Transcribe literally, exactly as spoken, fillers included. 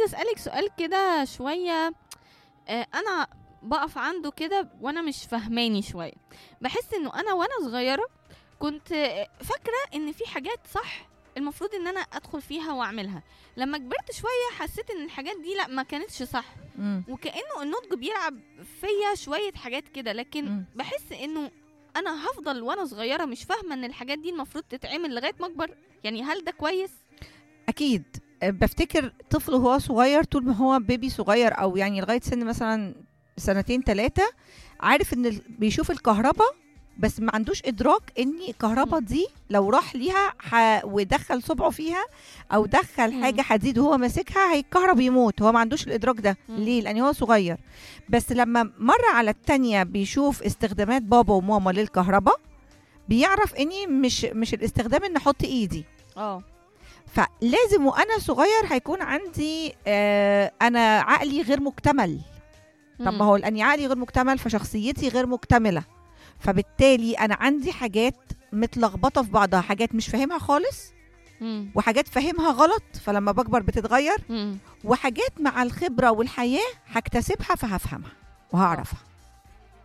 عايزه اسالك سؤال كده شويه. آه انا بقف عنده كده وانا مش فهماني شويه. بحس انه انا وانا صغيره كنت آه، فاكره ان في حاجات صح المفروض ان انا ادخل فيها واعملها. لما كبرت شويه حسيت ان الحاجات دي لا ما كانتش صح، مم. وكانه النضج بيلعب فيا شويه حاجات كده. لكن مم. بحس انه انا هفضل وانا صغيره مش فاهمه ان الحاجات دي المفروض تتعمل لغايه ما اكبر. يعني هل ده كويس؟ اكيد. أه، بفتكر طفل وهو صغير، طول ما هو بيبي صغير او يعني لغايه سن مثلا سنتين ثلاثه، عارف ان ال- بيشوف الكهرباء، بس ما عندوش ادراك ان الكهرباء مم. دي لو راح ليها ح... ودخل صبعه فيها او دخل مم. حاجه حديد وهو ماسكها هيتكهرب يموت. هو ما عندوش الادراك ده. مم. ليه؟ لان هو صغير. بس لما مره على التانية بيشوف استخدامات بابا وماما للكهرباء، بيعرف اني مش مش الاستخدام ان احط ايدي. اه. فلازم وانا صغير هيكون عندي آه انا عقلي غير مكتمل. طب ما هو لاني عقلي غير مكتمل فشخصيتي غير مكتمله، فبالتالي انا عندي حاجات متلخبطه في بعضها، حاجات مش فاهمها خالص مم. وحاجات فاهمها غلط فلما بكبر بتتغير، مم. وحاجات مع الخبره والحياه هكتسبها فهفهمها وهعرفها.